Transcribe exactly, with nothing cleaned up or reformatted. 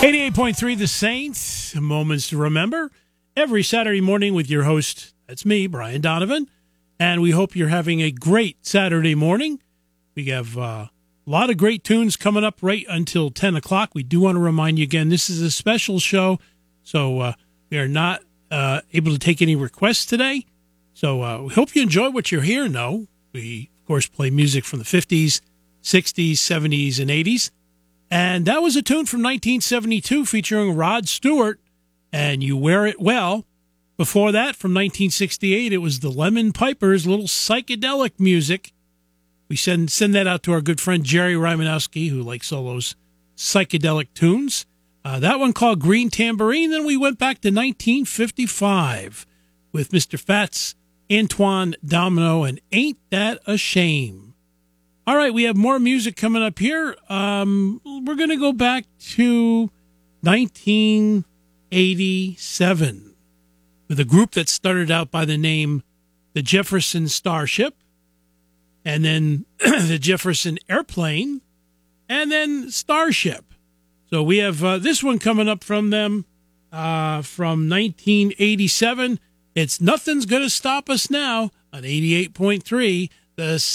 eighty-eight point three The Saints, Moments to Remember, every Saturday morning with your host, that's me, Brian Donovan, and we hope you're having a great Saturday morning. We have uh, a lot of great tunes coming up right until ten o'clock. We do want to remind you again, this is a special show, so uh, we are not uh, able to take any requests today. So uh, we hope you enjoy what you're hearing, though. We, of course, play music from the fifties, sixties, seventies, and eighties. And that was a tune from nineteen seventy-two featuring Rod Stewart and You Wear It Well. Before that, from nineteen sixty-eight, it was the Lemon Pipers, little psychedelic music. We send send that out to our good friend Jerry Rymanowski, who likes all those psychedelic tunes. Uh, that one called Green Tambourine. Then we went back to nineteen fifty-five with Mister Fats, Antoine Domino, and Ain't That a Shame. All right, we have more music coming up here. Um, we're going to go back to nineteen eighty-seven with a group that started out by the name the Jefferson Starship, and then the Jefferson Airplane, and then Starship. So we have uh, this one coming up from them uh, from nineteen eighty-seven. It's Nothing's Gonna Stop Us Now on eighty-eight point three The